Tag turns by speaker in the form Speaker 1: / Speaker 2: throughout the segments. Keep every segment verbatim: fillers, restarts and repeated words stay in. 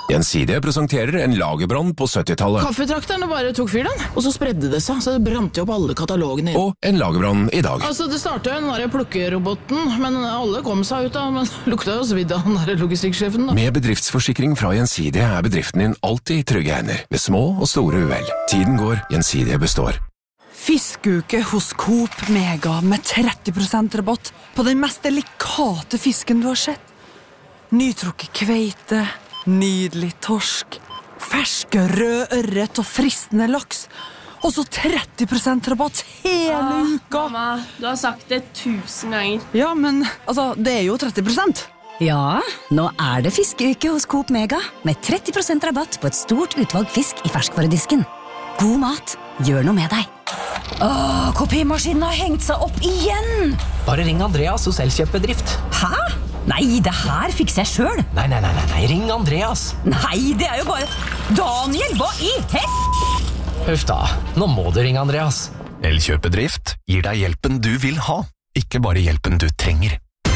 Speaker 1: Gjensidige presenterer en lagerbrann på syttitallet.
Speaker 2: Kaffetrakterne bare tok fyr den, og så spredde det seg, så det brant jo opp alle katalogene.
Speaker 1: Og en lagerbrann i dag.
Speaker 2: Altså, det startet jo den der plukkeroboten, men alle kom seg ut av, men lukta jo svidd av den der logistikksjefen da.
Speaker 1: Med bedriftsforsikring fra Gjensidige er bedriften din alltid i trygge hender, ved små og store uhell. Tiden går, Gjensidige består.
Speaker 3: Fiskeuke hos Coop Mega med tretti prosent rabatt på den mest delikate fisken du har sett. Nytrukket kveite, nydelig torsk, ferske rød ørret og fristende laks. Og så tretti prosent rabatt hele
Speaker 4: Åh,
Speaker 3: uka.
Speaker 4: Mamma, du har sagt det tusen ganger.
Speaker 3: Ja, men altså, det er jo tretti prosent.
Speaker 5: Ja, nå er det fiskeuke hos Coop Mega med tretti prosent rabatt på et stort utvalg fisk i ferskvaredisken. God mat, gjør noe med deg.
Speaker 6: Åh, kopimaskinen har hengt seg opp igjen.
Speaker 7: Bare ring Andreas hos Elkjøpbedrift.
Speaker 6: Hæ? Nei, det her fikser jeg selv.
Speaker 7: Nei, nei, nei, nei, ring Andreas.
Speaker 6: Nei, det er jo bare... Daniel, hva i hel...
Speaker 7: Huff da, nå må du ringe Andreas.
Speaker 8: Elkjøpbedrift gir deg hjelpen du vil ha, ikke bare hjelpen du trenger.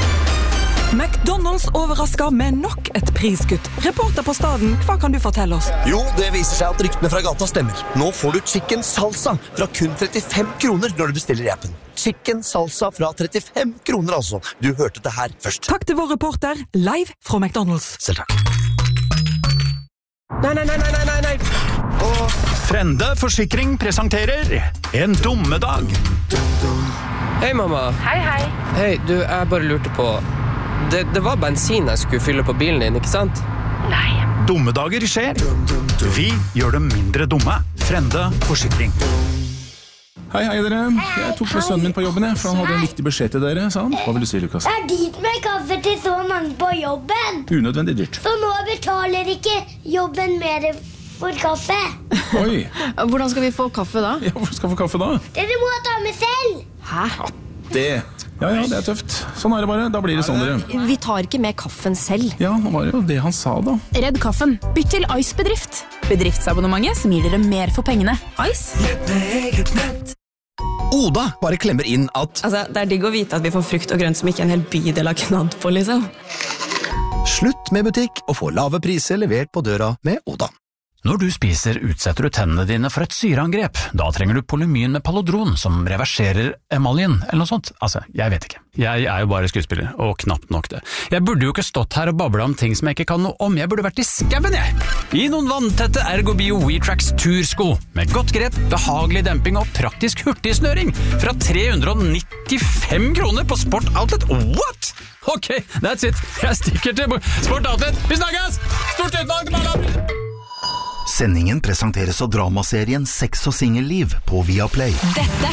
Speaker 3: McDonalds overrasker med nok et priskutt. Reporter på staden, hva kan du fortelle oss?
Speaker 9: Jo, det viser seg at ryktene fra gata stemmer. Nå får du chicken salsa fra kun trettifem kroner når du bestiller i appen. Chicken salsa fra trettifem kroner altså. Du hørte det her først.
Speaker 3: Takk til vår reporter, live fra McDonalds.
Speaker 9: Selv takk. Nei, nei, nei, nei, nei, nei. Åh.
Speaker 10: Frende Forsikring presenterer En dummedag.
Speaker 11: Hei, mamma.
Speaker 4: Hei, hei.
Speaker 11: Hei, du, jeg bare lurte på... Det, det var bensin jeg skulle fylle på bilen din, ikke sant?
Speaker 4: Nei.
Speaker 10: Dummedager skjer. Vi gjør dem mindre dumme. Frende Forsikring.
Speaker 12: Hei, hei dere. Jeg tok med sønnen min på jobben, jeg, for han hadde en viktig beskjed til dere, sa han. Hva vil du si, Lukas?
Speaker 13: Det er dyrt med kaffe til så mange på jobben.
Speaker 12: Unødvendig dyrt.
Speaker 13: Så nå betaler ikke jobben mer for kaffe.
Speaker 12: Oi.
Speaker 2: Hvordan skal vi få kaffe da?
Speaker 12: Ja, hvor skal vi få kaffe da?
Speaker 13: Dere må ta med selv.
Speaker 2: Hæ?
Speaker 12: Ja, det... Ja, ja, det er tøft. Sånn er det bare. Da blir det sånn dere.
Speaker 14: Vi tar ikke med kaffen selv.
Speaker 12: Ja, det var jo det han sa da.
Speaker 14: Redd kaffen. Bytt til Ice Bedrift. Bedriftsabonnementet som gir dere mer for pengene. Ice.
Speaker 9: Oda bare klemmer inn at...
Speaker 15: Altså, det er digg å vite at vi får frukt og grønt som ikke en hel bydel har knadd på, liksom.
Speaker 9: Slutt med butikk og få lave priser levert på døra med Oda.
Speaker 16: Når du spiser, utsetter du tennene dine for et syreangrep. Da trenger du polymyn med Palodron, som reverserer emaljen, eller noe sånt. Altså, jeg vet ikke. Jeg er jo bare skuespiller, og knapt nok det. Jeg burde jo ikke stått her og babla om ting som jeg ikke kan noe om. Jeg burde vært i skaven, jeg! I noen vanntette Ergobio WeTrax tursko, med godt grep, behagelig demping og praktisk hurtigsnøring, fra tre hundre nittifem kroner på Sport Outlet. What?! Ok, that's it. Jeg stikker til Sport Outlet. Vi snakkes! Stort utvalg til alle!
Speaker 17: Sendingen presenteres av dramaserien Sex og singelliv på Viaplay.
Speaker 6: Dette